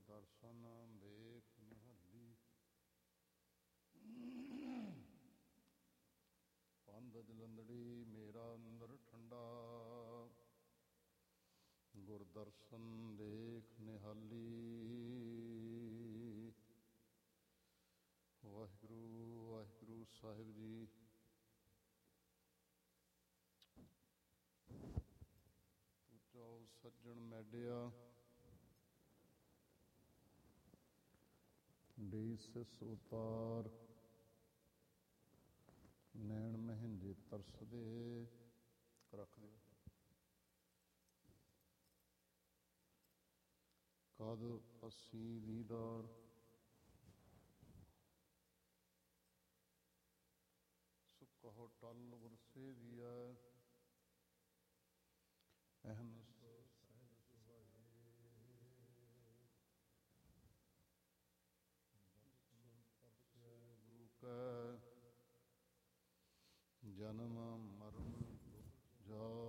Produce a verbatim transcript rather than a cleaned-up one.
ਦਰਸ਼ਨ ਦੇਖ ਨਿਹਾਲੀ। ਪੰਧ ਜਲੰਧੜੀ ਮੇਰਾ ਅੰਦਰ ਠੰਡਾ, ਗੁਰਦਰਸ਼ਨ ਦੇਖ ਨਿਹਾਲੀ। ਵਾਹਿਗੁਰੂ ਵਾਹਿਗੁਰੂ ਸਾਹਿਬ ਜੀ। ਤੂੰ ਚਾਓ ਸੱਜਣ ਮੈਡਿਆ, ਡੀ ਸਿਸ ਉਤਾਰ, ਨੈਣ ਮਹਿੰਦੇ ਤਰਸਦੇ। ਰੱਖ ਦਿਓ। ਕਦ ਅਸੀਂ ਦੀਦਾਰ, ਸੁਕਹੁ ਟਲ ਵਰਸੇ ਦੀਆ। ਅਹਮਸ ਸਹਿਜ ਸੁਭਾਏ, ਗੁਰੂ ਕੈ ਜਨਮ ਮਰਨ ਜਾਏ।